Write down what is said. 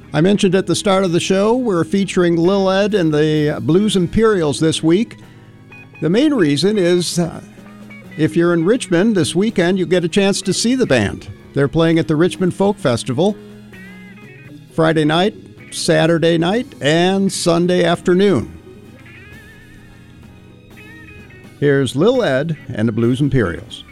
I mentioned at the start of the show, we're featuring Lil Ed and the Blues Imperials this week. The main reason is if you're in Richmond this weekend, you get a chance to see the band. They're playing at the Richmond Folk Festival Friday night, Saturday night, and Sunday afternoon. Here's Lil Ed and the Blues Imperials.